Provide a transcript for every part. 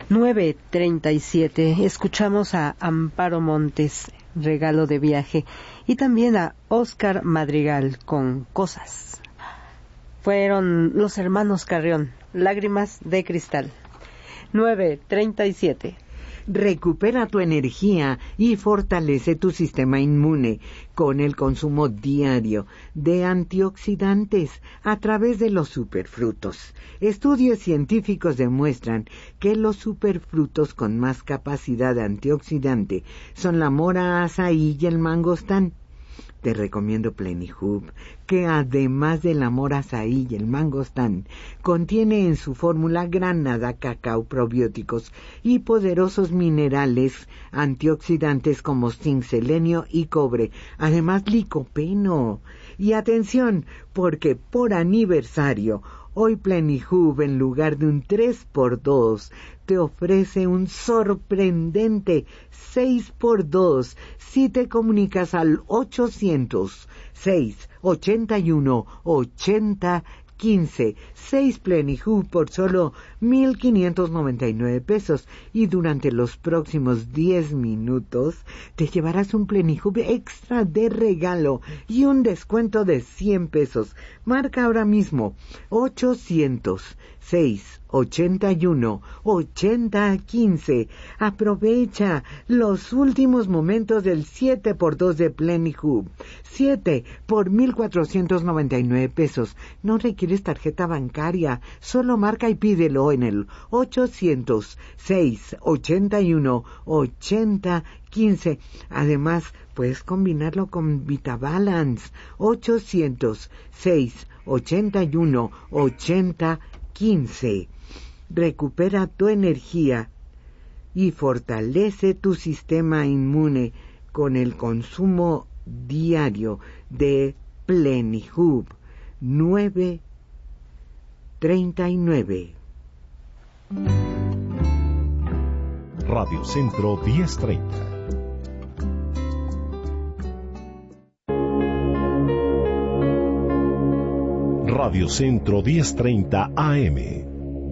9:37. Escuchamos a Amparo Montes, Regalo de Viaje, y también a Óscar Madrigal con Cosas. Fueron los hermanos Carrión, Lágrimas de Cristal. 9:37. Recupera tu energía y fortalece tu sistema inmune con el consumo diario de antioxidantes a través de los superfrutos. Estudios científicos demuestran que los superfrutos con más capacidad antioxidante son la mora azaí y el mangostán. Te recomiendo Plenihub, que además del amor azaí y el mangostán, contiene en su fórmula granada, cacao, probióticos y poderosos minerales antioxidantes como zinc, selenio y cobre, además licopeno. Y atención, porque por aniversario, hoy Plenihub, en lugar de un 3x2, te ofrece un sorprendente 6x2 si te comunicas al 800-681-8015. 6 Plenihub por solo 1,599 pesos. Y durante los próximos 10 minutos te llevarás un Plenihub extra de regalo y un descuento de 100 pesos. Marca ahora mismo 800-681-8015. Aprovecha los últimos momentos del 7x2 de Plenihub. 7 por 1,499 pesos. No requieres tarjeta bancaria. Solo marca y pídelo en el 800-681-8015. Además, puedes combinarlo con VitaBalance. 800-681-8015. Recupera tu energía y fortalece tu sistema inmune con el consumo diario de Plenihub. 9:39. Radio Centro 1030. Radio Centro 1030 AM.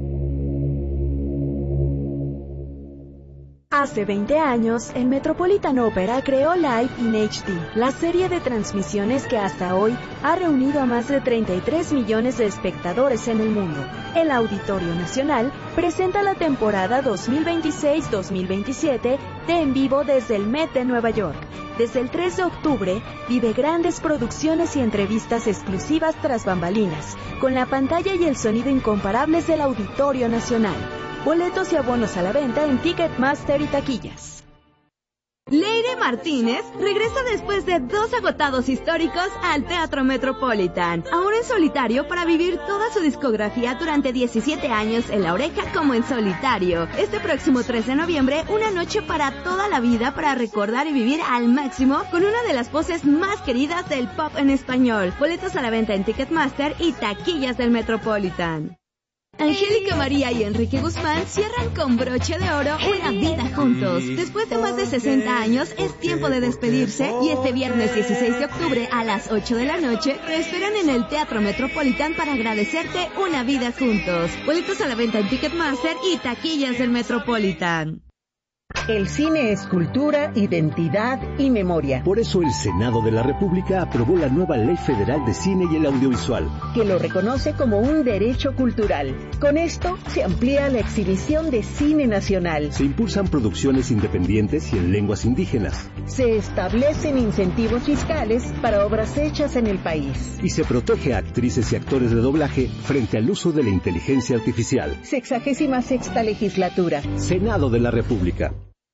Hace 20 años, el Metropolitan Opera creó Live in HD, la serie de transmisiones que hasta hoy ha reunido a más de 33 millones de espectadores en el mundo. El Auditorio Nacional presenta la temporada 2026-2027 de En Vivo desde el Met de Nueva York. Desde el 3 de octubre, vive grandes producciones y entrevistas exclusivas tras bambalinas, con la pantalla y el sonido incomparables del Auditorio Nacional. Boletos y abonos a la venta en Ticketmaster y taquillas. Leire Martínez regresa después de 2 agotados históricos al Teatro Metropolitan, ahora en solitario para vivir toda su discografía durante 17 años en La Oreja como en solitario. Este próximo 3 de noviembre, una noche para toda la vida para recordar y vivir al máximo con una de las voces más queridas del pop en español. Boletos a la venta en Ticketmaster y taquillas del Metropolitan. Angélica María y Enrique Guzmán cierran con broche de oro una vida juntos. Después de más de 60 años, es tiempo de despedirse y este viernes 16 de octubre a las 8 de la noche te esperan en el Teatro Metropolitan para agradecerte una vida juntos. Boletos a la venta en Ticketmaster y taquillas del Metropolitan. El cine es cultura, identidad y memoria. Por eso el Senado de la República aprobó la nueva Ley Federal de Cine y el Audiovisual, que lo reconoce como un derecho cultural. Con esto se amplía la exhibición de cine nacional. Se impulsan producciones independientes y en lenguas indígenas. Se establecen incentivos fiscales para obras hechas en el país. Y se protege a actrices y actores de doblaje frente al uso de la inteligencia artificial. 66ª legislatura. Senado de la República.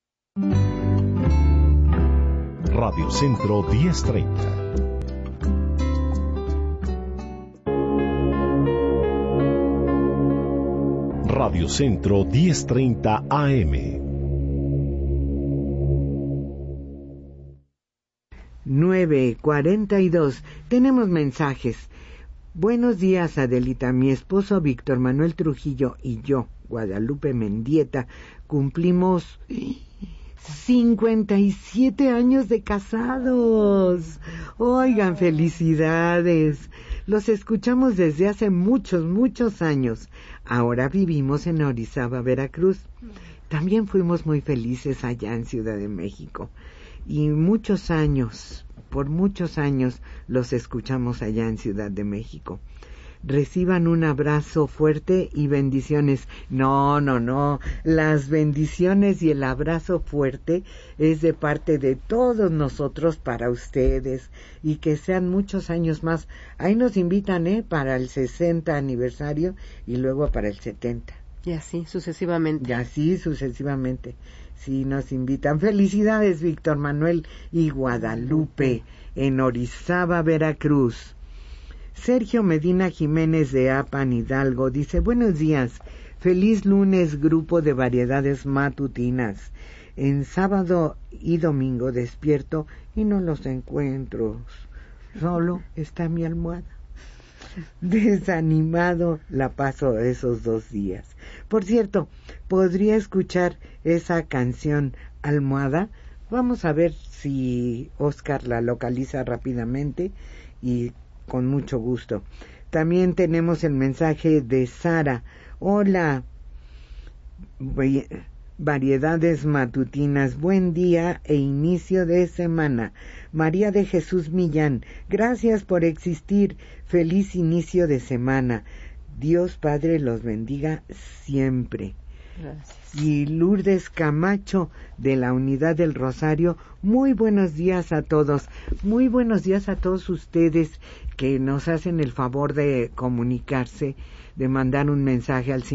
Radio Centro 1030. Radio Centro 1030 AM. 9:42. Tenemos mensajes. Buenos días, Adelita. Mi esposo Víctor Manuel Trujillo y yo, Guadalupe Mendieta, cumplimos 57 años de casados. Oigan, felicidades. Los escuchamos desde hace muchos, muchos años. Ahora vivimos en Orizaba, Veracruz. También fuimos muy felices allá en Ciudad de México. Y por muchos años los escuchamos allá en Ciudad de México. Reciban un abrazo fuerte y bendiciones. No, las bendiciones y el abrazo fuerte es de parte de todos nosotros para ustedes, y que sean muchos años más. Ahí nos invitan, para el 60 aniversario y luego para el 70. Y así sucesivamente. Sí, nos invitan. Felicidades, Víctor Manuel y Guadalupe, en Orizaba, Veracruz. Sergio Medina Jiménez de Apan, Hidalgo, dice: buenos días, feliz lunes, grupo de variedades matutinas. En sábado y domingo despierto y no los encuentro. Solo está mi almohada. Desanimado la paso esos 2 días. Por cierto, ¿podría escuchar esa canción Almohada? Vamos a ver si Oscar la localiza rápidamente y con mucho gusto. También tenemos el mensaje de Sara. Hola, variedades matutinas, buen día e inicio de semana. María de Jesús Millán, gracias por existir, feliz inicio de semana. Dios Padre los bendiga siempre. Gracias. Y Lourdes Camacho de la Unidad del Rosario, muy buenos días a todos. Muy buenos días a todos ustedes que nos hacen el favor de comunicarse, de mandar un mensaje al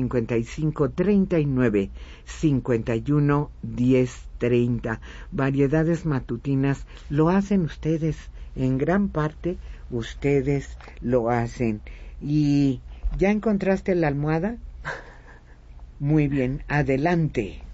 5539-511030. Variedades matutinas, lo hacen ustedes, en gran parte ustedes lo hacen. ¿Y ya encontraste la almohada? Muy bien, adelante.